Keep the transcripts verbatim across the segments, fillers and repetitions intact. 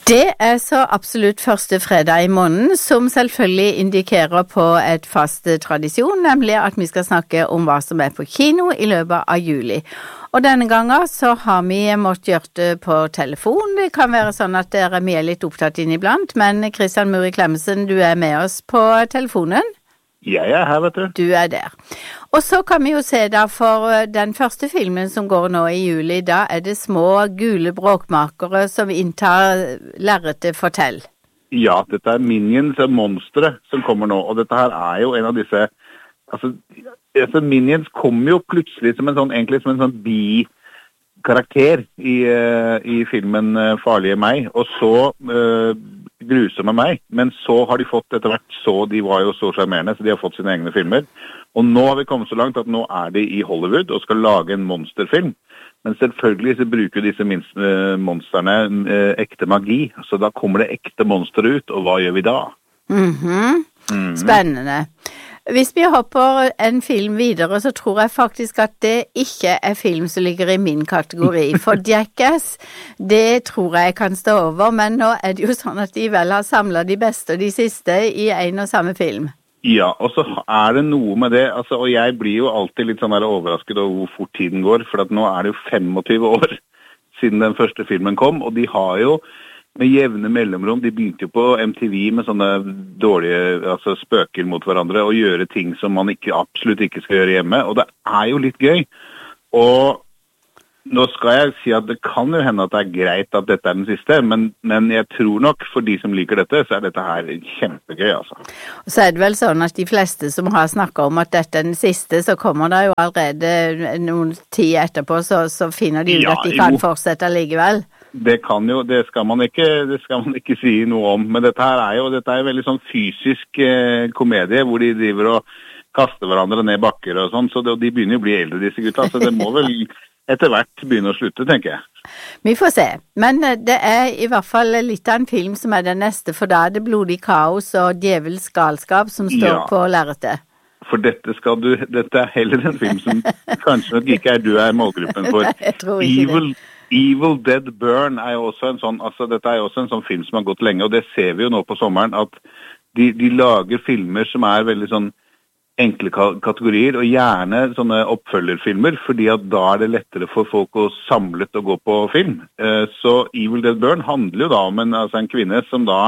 Det er så absolutt første fredag i måneden, som selvfølgelig indikerer på et fast tradisjon, nemlig at vi skal snakke om hva som er på kino i løpet av juli. Og denne gangen så har vi måttet gjøre det på telefon. Det kan være sånn at dere er mye litt opptatt inniblant, men Christian Muri Clemmensen, du er med oss på telefonen. Jeg er her, vet du. Du er der. Og så kan vi jo se da for den første filmen som går nå i juli, da er det små gule bråkmakere som inntar lerretet fortell. Ja, dette er Minions og Monstre som kommer nå, og dette her er jo en av disse, altså, altså Minions kommer jo plutselig som en sånn, egentlig som en sånn bi-karakter i, uh, i filmen uh, Farlige meg, og så uh, grusomme meg, men så har de fått etter hvert, så de var jo så charmerende, så de har fått sine egne filmer, og nå har vi kommet så langt at nå er de i Hollywood og skal lage en monsterfilm, men selvfølgelig så bruker disse minst, uh, monsterne uh, ekte magi, så da kommer det ekte monster ut, og hva gjør vi da? Mhm, mm spennende. Hvis vi hopper en film videre, så tror jeg faktisk at det ikke er film som ligger i min kategori. For Jackass, det tror jeg kan stå over, men nå er det jo sånn at de vel har samlet de beste og de siste i en og samme film. Ja, og så er det noe med det, altså, og jeg blir jo alltid litt sånn der overrasket over hvor fort tiden går, for at nå er det jo femogtyve år siden den første filmen kom, og de har jo med jevne mellomrom, de begynte jo på M T V med sånne dårlige altså spøker mot hverandre og gjøre ting som man ikke, absolutt ikke skal gjøre hjemme, og det er jo litt gøy. Og nå skal jeg si at det kan jo hende at det er greit at dette er den siste, men, men jeg tror nok for de som liker dette, så er dette her kjempegøy, altså. Og så er det vel sånn at de fleste som har snakket om at dette er den siste, så kommer det jo allerede noen tid etterpå, så, så finner de ut ja, at de kan jo fortsette likevel. Det kan jo, det skal man ikke, det skal man ikke si noe om, men dette her er jo, dette er jo veldig sånn fysisk eh, komedie, hvor de driver og kaster hverandre ned bakker og sånn, så det, de begynner jo å bli eldre, disse gutta, så det må vel etter hvert begynne å slutte, tenker jeg. Vi får se, men det er i hvert fall litt av en film som er den neste, for da er det blodig kaos og djevelsk galskap som står ja. På lerretet. For dette skal du, dette er heller en film som kanskje nok ikke er du er målgruppen for. Jeg tror ikke Evil, det. Evil Dead Burn er jo også en sånn, altså dette er jo også en sånn film som har gått lenge, og det ser vi jo nå på sommeren, at de, de lager filmer som er veldig sånn enkle kategorier, og gjerne sånne oppfølgerfilmer, fordi at da er det lettere for folk å samlet og gå på film. Så Evil Dead Burn handler jo da om en, altså en kvinne som da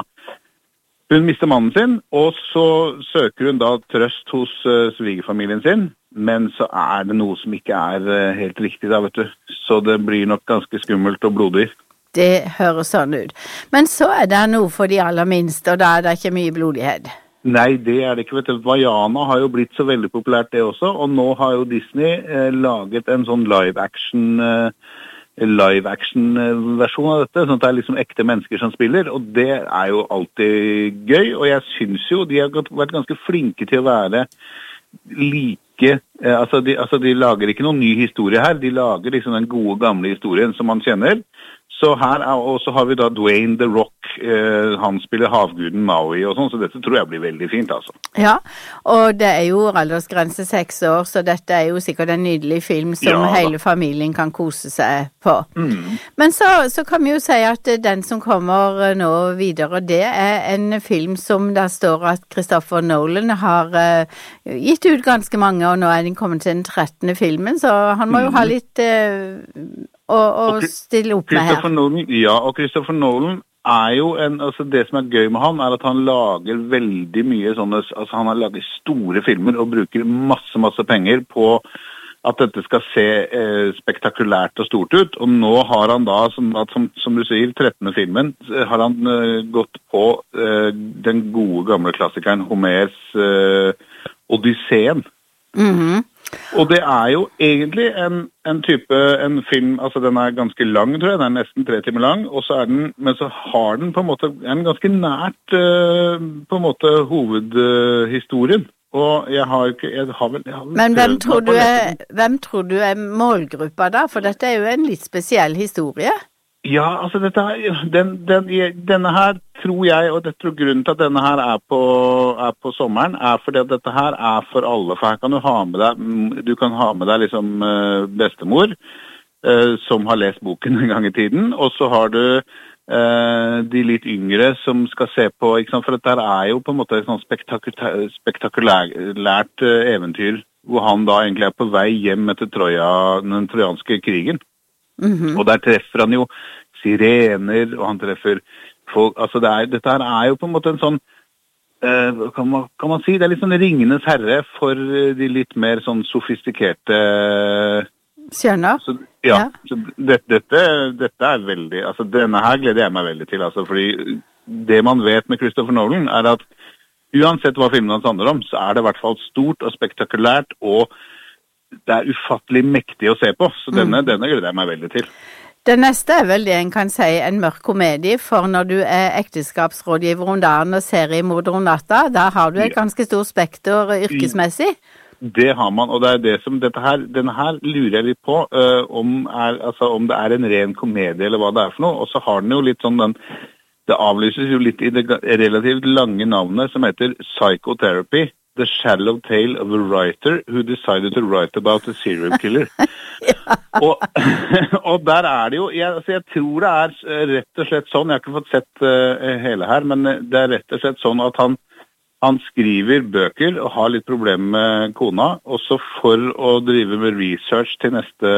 hun mister mannen sin, og så søker hun da trøst hos uh, svigerfamilien sin, men så er det noe som ikke er uh, helt riktig da, vet du. Så det blir nok ganske skummelt og blodig. Det høres sånn ut. Men så er det noe for de aller minste, og da er det ikke mye blodighet. Nei, det er det ikke, vet du. Vaiana har jo blitt så veldig populært det også, og nå har jo Disney uh, laget en sånn live-action uh, live-action-versjon av dette, sånn at det er liksom ekte mennesker som spiller, og det er jo alltid gøy, og jeg synes jo de har vært ganske flinke til å være like, eh, altså, de, altså de lager ikke noen ny historie her, de lager liksom den gode gamle historien som man kjenner, så her er, og så har vi da Dwayne The Rock, eh, han spiller havguden Maui og sånn, så dette tror jeg blir veldig fint, altså. Ja, og det er jo aldersgrense seks år, så dette er jo sikkert en nydelig film som ja, hele familien kan kose seg på. Mm. Men så, så kan vi jo si at den som kommer nå videre, det er en film som der står at Christopher Nolan har uh, gitt ut ganske mange, og nå er den kommet til den trettende filmen, så han må jo mm. ha litt... Uh, Og, og stille opp med her. Nolan, ja, og Christopher Nolan er jo en, altså det som er gøy med han, er at han lager veldig mye sånne, altså han har laget store filmer og bruker masse, masse penger på at dette skal se eh, spektakulært og stort ut, og nå har han da, som, som, som du sier, trettende filmen, har han eh, gått på eh, den gode gamle klassikeren Homers eh, Odysseen. Mhm. Og det er jo egentlig en, en type, en film, altså den er ganske lang, tror jeg, den er nesten tre timer lang, og så er den, men så har den på en måte, en ganske nært, uh, på en måte, hovedhistorien. Uh, og jeg har ikke, jeg har vel... Jeg har vel men hvem tror, du er, hvem tror du er målgruppa da? For dette er jo en litt spesiell historie. Ja, altså dette her, den, den, denne her tror jeg, og jeg tror grunnen til at denne her er på, er på sommeren, er fordi at dette her er for alle, for her kan du ha med deg, du kan ha med deg liksom bestemor, som har lest boken en gang i tiden, og så har du uh, de litt yngre som skal se på, ikke sant? For dette er jo på en måte et sånn spektakulært, spektakulært uh, eventyr, hvor han da egentlig er på vei hjem etter Troja, den trojanske krigen. Mm-hmm. Og der treffer han jo sirener, og han treffer folk, altså det er, dette her er jo på en måte en sånn, uh, kan, man, kan man si, det er litt sånn Ringenes herre for de litt mer sånn sofistikerte... Skjønner. Så, ja, ja. Så det, dette, dette er veldig, altså denne her gleder jeg meg veldig til, altså fordi det man vet med Christopher Nolan er at uansett hva filmen hans handler om, så er det i hvert fall stort og spektakulært, og det er ufattelig mektig å se på, så denne, mm. denne gleder jeg meg veldig til. Det neste er vel det en kan si en mørk komedie, for når du er ekteskapsrådgiver om dagen og seriemorder om natta, da har du et ganske stort spekter yrkesmessig. Det har man, og det er det som dette her, denne her lurer jeg litt på, uh, om, er, altså, om det er en ren komedie eller hva det er for noe, og så har den jo litt sånn den, det avlyses jo litt i det relativt lange navnet som heter Psychotherapy, The Shallow Tale of a Writer Who Decided to Write About a Serial Killer. Ja. og, og der er det jo, jeg, altså jeg tror det er rett og slett sånn, jeg har ikke fått sett uh, hele her, men det er rett og slett sånn at han Han skriver bøker og har litt problemer med kona, også for å drive med research til neste,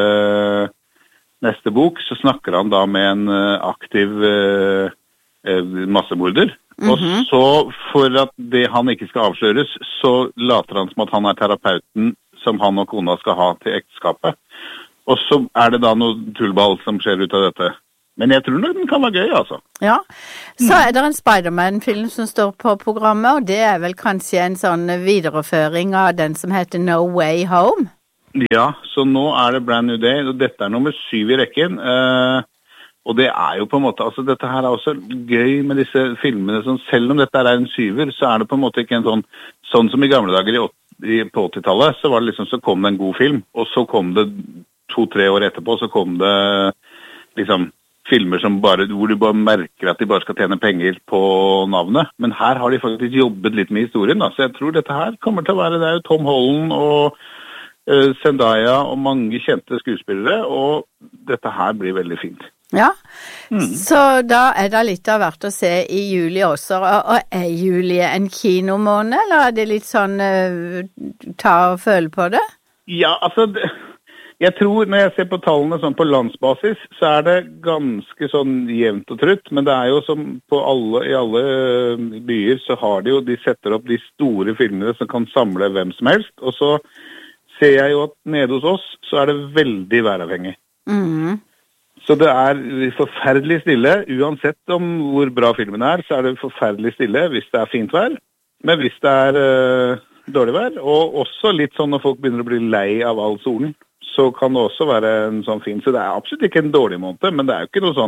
neste bok, så snakker han da med en aktiv uh, massemorder. Mm-hmm. Og så, for at det han ikke skal avsløres, så later han som at han er terapeuten som han og kona skal ha til ekteskapet. Og så er det da noe tullball som skjer ut av dette. Men jeg tror den kan være gøy, altså. Ja, så er det en Spider-Man-film som står på programmet, og det er vel kanskje en sånn videreføring av den som heter No Way Home? Ja, så nå er det Brand New Day, og dette er nummer syv i rekken. Uh, og det er jo på en måte, altså dette her er også gøy med disse filmene, som selv om dette er en syver, så er det på en måte ikke en sånn, sånn som i gamle dager i, i, på åttitallet, så var det liksom, så kom det en god film, og så kom det to-tre år etterpå, så kom det liksom... filmer som bare, hvor du bare merker at de bare skal tjene penger på navnet. Men her har de faktisk jobbet litt med historien, da. Så jeg tror dette her kommer til å være, det er jo Tom Holland og uh, Zendaya og mange kjente skuespillere, og dette her blir veldig fint. Ja, mm. Så da er det litt av hvert å se i juli også. Og er juli en kinomåned, eller er det litt sånn uh, ta og føle på det? Ja, altså... Det... Jeg tror, når jeg ser på tallene sånn på landsbasis, så er det ganske sånn jevnt og trutt, men det er jo som på alle, i alle byer, så har de jo, de setter opp de store filmene som kan samle hvem som helst, og så ser jeg jo at nede hos oss, så er det veldig væravhengig. Mm. Så det er forferdelig stille, uansett om hvor bra filmen er, så er det forferdelig stille hvis det er fint vær, men hvis det er uh, dårlig vær, og også litt sånn når folk begynner å bli lei av all solen, så kan det også være en sånn fin, så det er absolutt ikke en dårlig måned, men det er jo ikke noe sånn,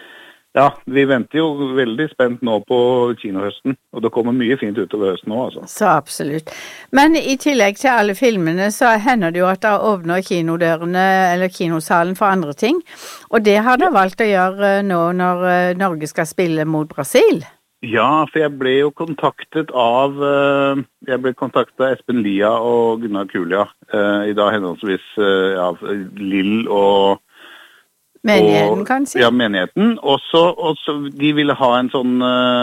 ja, vi venter jo veldig spent nå på kinohøsten, og det kommer mye fint utover høsten nå, altså. Så absolutt. Men i tillegg til alle filmene, så hender det jo at det åpner kinodørene, eller kinosalen for andre ting, og det har det valgt å gjøre nå når Norge skal spille mot Brasil. Ja, for jeg ble jo kontaktet av, jeg ble kontaktet av Espen Lia og Gunnar Kulia, i dag henholdsvis ja, Lill og... Menigheten, og, kanskje? Ja, menigheten. Og så de ville ha en sånn,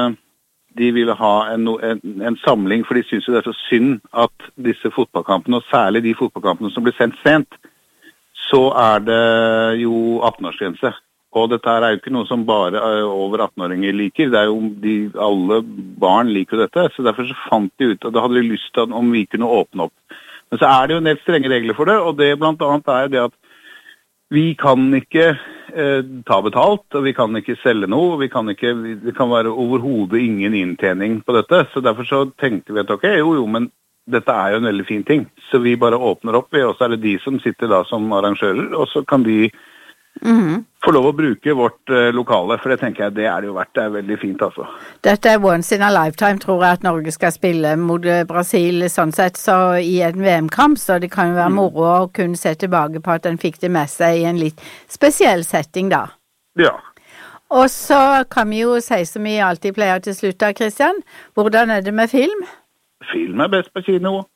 de ville ha en, en, en samling, for de synes jo det er så synd at disse fotballkampene, og særlig de fotballkampene som blir sendt sent, så er det jo atten-årsgrense. Og dette her er jo ikke noe som bare over atten-åringer liker. Det er jo de, alle barn liker dette, så derfor så fant de ut, og da hadde de lyst til om vi kunne åpne opp. Men så er det jo en helt strenge regler for det, og det blant annet er det at vi kan ikke eh, ta betalt, og vi kan ikke selge noe, vi kan ikke, det kan være overhodet ingen inntjening på dette, så derfor så tenkte vi at ok, jo jo, men dette er jo en veldig fin ting, så vi bare åpner opp, og så er det de som sitter da som arrangører, og så kan de Mm-hmm. få lov å bruke vårt uh, lokale, for det tenker jeg det er det jo verdt, det er veldig fint altså. Dette er once in a lifetime, tror jeg at Norge skal spille mot Brasil sånn sett, så i en V M-kamp, så det kan jo være moro å kunne se tilbake på at den fikk det med seg i en litt spesiell setting da. Ja. Og så kan vi jo si som vi alltid pleier til slutt da, Christian, hvordan er det med film? Film er best på kino.